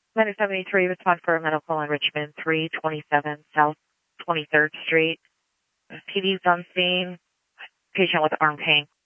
Medic 73, respond for a medical enrichment, 327 South 23rd Street. PD's on scene. Patient with arm pain,